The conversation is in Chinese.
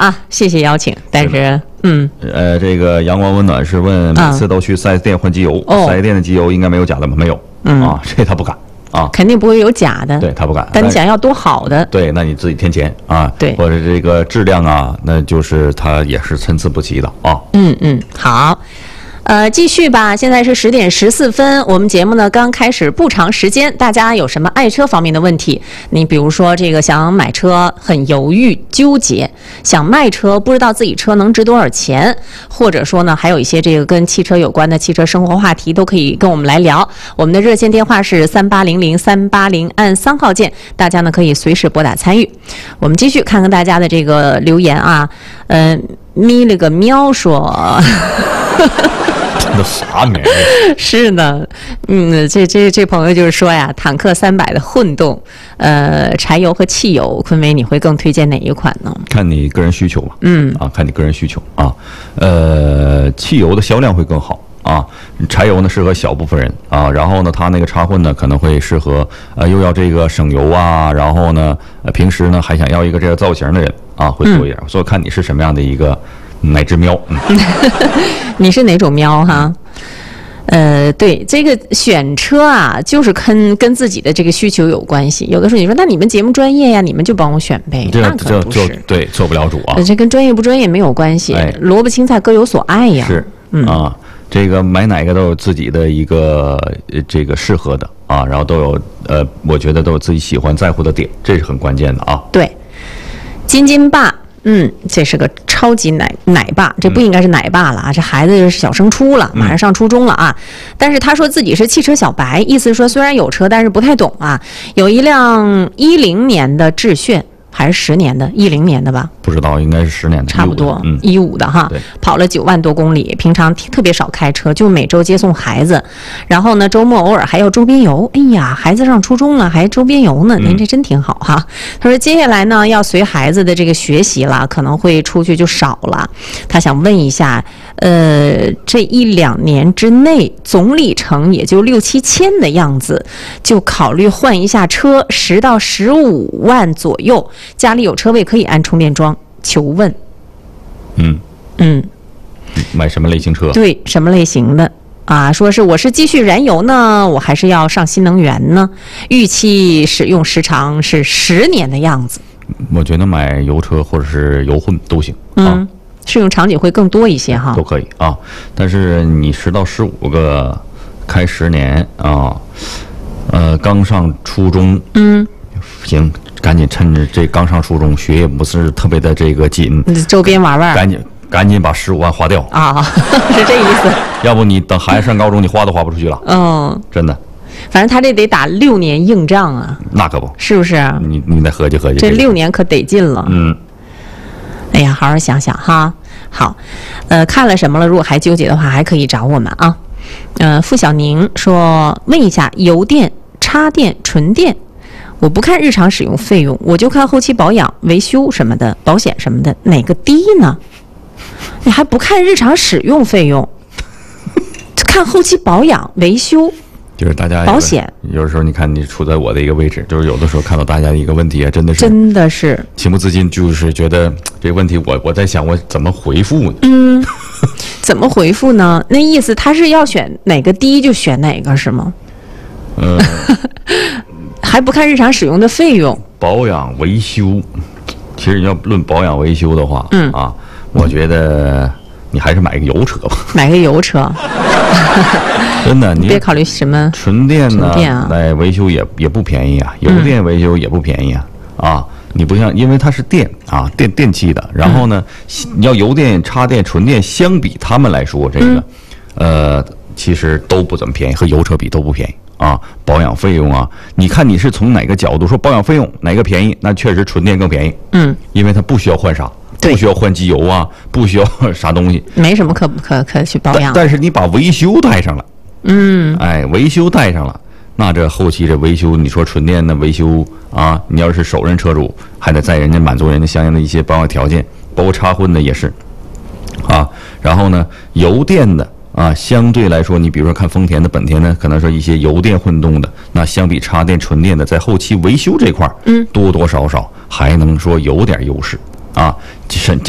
啊，谢谢邀请。但是， 这个阳光温暖是问，每次都去4S店换机油，4S店的机油应该没有假的吗？没有，这他不敢啊， 肯定不会有假的， 对他不敢。 但你想要多好的， 对，那你自己添钱啊， 对， 或者这个质量啊，那就是它也是参差不齐的啊。 好。继续吧。现在是10点14分，我们节目呢刚开始不长时间，大家有什么爱车方面的问题？你比如说这个想买车很犹豫纠结，想卖车不知道自己车能值多少钱，或者说呢还有一些这个跟汽车有关的汽车生活话题，都可以跟我们来聊。我们的热线电话是3800-380，按3号键，大家呢可以随时拨打参与。我们继续看看大家的这个留言啊，咪了个喵说。 这啥名？ 是呢，这朋友就是说呀，坦克300的混动，柴油和汽油，坤伟你会更推荐哪一款呢？ 看你个人需求吧。看你个人需求啊。汽油的销量会更好啊，柴油呢适合小部分人啊，然后呢它那个插混呢可能会适合又要这个省油啊，然后呢平时呢还想要一个这个造型的人啊，会多一点。所以看你是什么样的一个哪只喵。 你是哪种喵哈？对，这个选车啊，就是跟自己的这个需求有关系。有的时候你说，那你们节目专业呀，你们就帮我选呗，那可不是。 对，做不了主啊。 这跟专业不专业没有关系，萝卜青菜各有所爱呀。 是，这个买哪个都有自己的一个这个适合的啊，然后都有我觉得都有自己喜欢在乎的点，这是很关键的啊。 对，金爸。这是个超级奶爸，这不应该是奶爸了啊！这孩子是小升初了，马上上初中了啊。但是他说自己是汽车小白，意思是说虽然有车，但是不太懂啊。有一辆10年的致炫，还是10年的，10年的吧？ 不知道，应该是10年的， 差不多，15的哈。跑了9万多公里，平常特别少开车，就每周接送孩子，然后呢周末偶尔还要周边游。哎呀，孩子上初中了还周边游呢，您这真挺好哈。他说接下来呢要随孩子的这个学习了，可能会出去就少了。他想问一下，这1-2年之内总里程也就6-7千的样子，就考虑换一下车，10到15万左右，家里有车位可以安充电桩。求问， 买什么类型车？ 对，什么类型的啊？说是我是继续燃油呢，我还是要上新能源呢？预期使用时长是10年的样子。 我觉得买油车或者是油混都行适用场景会更多一些哈， 都可以啊。但是你10到15个开10年啊，刚上初中，行。赶紧趁着这刚上初中，学业不是特别的这个紧， 周边玩玩， 赶紧把15万花掉啊，是这意思。 要不你等孩子上高中，你花都花不出去了。真的。 反正他这得打6年硬仗啊。 那可不， 是不是？ 你得合计合计。 这6年可得劲了。哎呀，好好想想哈。好，看了什么了？如果还纠结的话，还可以找我们啊。付小宁说，问一下，油电、插电、纯电。我不看日常使用费用，我就看后期保养、维修什么的，保险什么的，哪个低呢？你还不看日常使用费用，看后期保养、维修， 就是大家保险。 有的时候你看你处在我的一个位置，就是有的时候看到大家的一个问题啊，真的是情不自禁，就是觉得这个问题我在想我怎么回复呢？ 怎么回复呢？那意思他是要选哪个低就选哪个是吗？还不看日常使用的费用， 保养维修，其实你要论保养维修的话，我觉得你还是买个油车吧。买个油车， 真的，你别考虑什么纯电呢， 来维修也不便宜啊，油电维修也不便宜啊。你不像，因为它是电啊，电器的，然后呢，你要油电、插电、纯电，相比他们来说，这个其实都不怎么便宜，和油车比都不便宜。保养费用啊，你看你是从哪个角度说保养费用哪个便宜？那确实纯电更便宜，因为它不需要换啥，不需要换机油啊，不需要啥东西， 没什么可去保养。 但是你把维修带上了，维修带上了，那这后期这维修，你说纯电的维修啊，你要是首任车主，还得在人家满足人家相应的一些保养条件，包括插混的也是，然后呢，油电的。相对来说，你比如说看丰田的、本田的，可能说一些油电混动的，那相比插电、纯电的，在后期维修这块多多少少还能说有点优势这